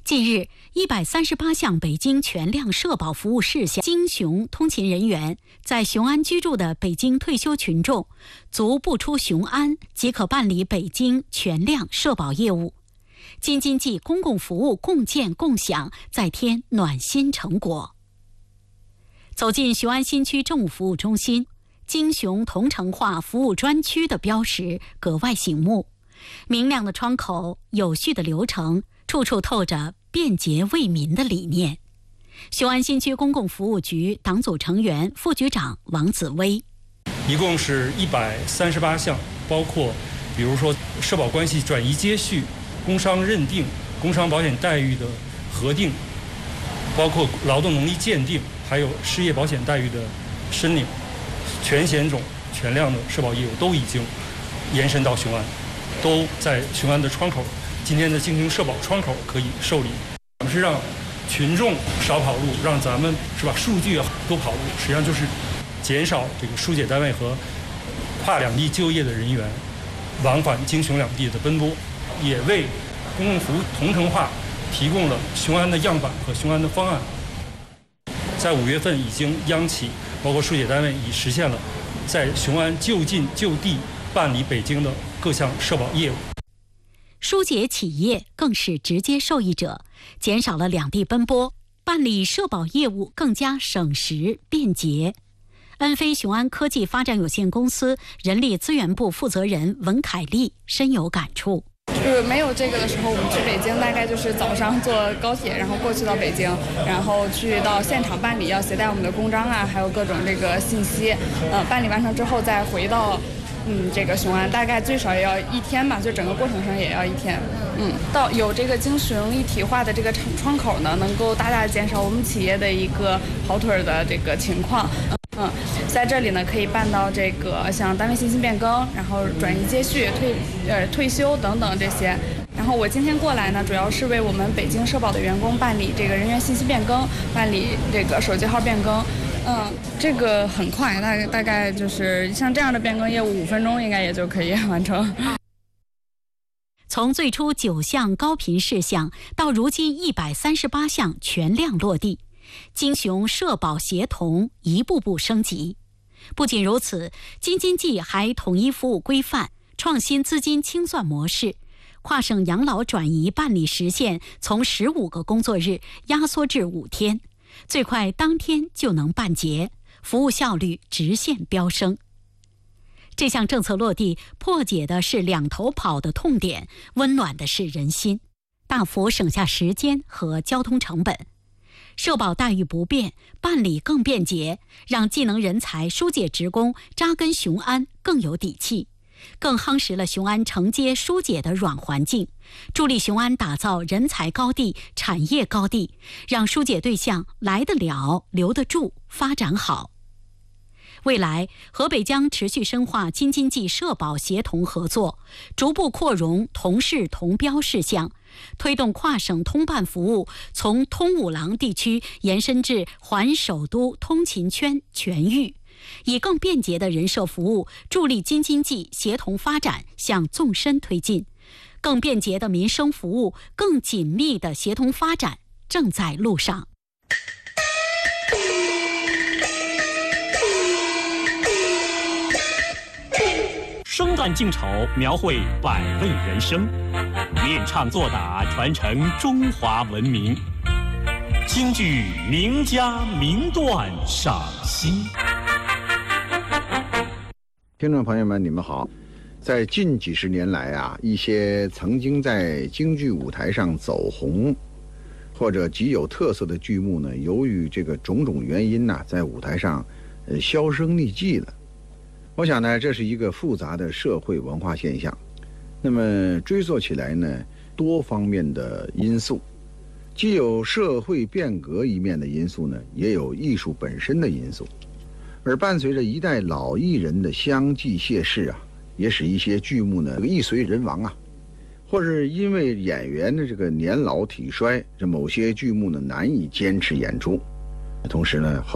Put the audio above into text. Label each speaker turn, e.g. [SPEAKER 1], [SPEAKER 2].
[SPEAKER 1] 近日，138项北京全量社保服务事项，京雄通勤人员在雄安居住的北京退休群众，足不出雄安即可办理北京全量社保业务。京津冀公共服务共建共享，再添暖心成果。走进雄安新区政务服务中心，京雄同城化服务专区的标识格外醒目，明亮的窗口，有序的流程，处处透着便捷为民的理念。雄安新区公共服务局党组成员、副局长王子威，
[SPEAKER 2] 一共是138项，包括比如说社保关系转移接续、工伤认定、工伤保险待遇的核定，包括劳动能力鉴定，还有失业保险待遇的申领，全险种全量的社保业务都已经延伸到雄安，都在雄安的窗口。今天的京雄社保窗口可以受理。我们是让群众少跑路，让咱们数据多跑路，实际上就是减少这个疏解单位和跨两地就业的人员往返京雄两地的奔波，也为公共服务同城化提供了雄安的样板和雄安的方案。在5月份已经央企包括疏解单位已实现了在雄安就近就地办理北京的各项社保业务。
[SPEAKER 1] 疏解企业更是直接受益者，减少了两地奔波，办理社保业务更加省时便捷。恩飞雄安科技发展有限公司人力资源部负责人文凯丽深有感触。
[SPEAKER 3] 没有这个的时候，我们去北京大概就是早上坐高铁，然后过去到北京，然后去到现场办理，要携带我们的公章啊，还有各种这个信息，办理完成之后再回到这个雄安，大概最少也要1天吧，就整个过程上也要1天。到有这个京雄一体化的这个窗口呢，能够大大减少我们企业的一个跑腿的这个情况。在这里呢，可以办到这个像单位信息变更，然后转移接续、退休等等这些。然后我今天过来呢，主要是为我们北京社保的员工办理这个人员信息变更，办理这个手机号变更。这个很快，大概就是像这样的变更业务5分钟应该也就可以完成。
[SPEAKER 1] 从最初9项高频事项到如今138项全量落地，京雄社保协同一步步升级。不仅如此，京津冀还统一服务规范，创新资金清算模式，跨省养老转移办理时限从15个工作日压缩至5天，最快当天就能办结，服务效率直线飙升。这项政策落地，破解的是两头跑的痛点，温暖的是人心，大幅省下时间和交通成本。社保待遇不变，办理更便捷，让技能人才、疏解职工扎根雄安更有底气，更夯实了雄安承接疏解的软环境，助力雄安打造人才高地、产业高地，让疏解对象来得了、留得住、发展好。未来，河北将持续深化京津冀社保协同合作，逐步扩容同事同标事项，推动跨省通办服务从通五廊地区延伸至环首都通勤圈全域，以更便捷的人社服务助力京津冀协同发展向纵深推进，更便捷的民生服务、更紧密的协同发展正在路上。
[SPEAKER 4] 生旦净丑，描绘百味人生；练唱作打，传承中华文明。京剧名家名段赏析。
[SPEAKER 5] 听众朋友们，你们好。在近几十年来啊，一些曾经在京剧舞台上走红或者极有特色的剧目呢，由于这个种种原因呢，在舞台上销声匿迹了。我想呢，这是一个复杂的社会文化现象。那么追溯起来呢，多方面的因素，既有社会变革一面的因素呢，也有艺术本身的因素。而伴随着一代老艺人的相继谢世啊，也使一些剧目呢一随人亡啊，或是因为演员的这个年老体衰，这某些剧目呢难以坚持演出。同时呢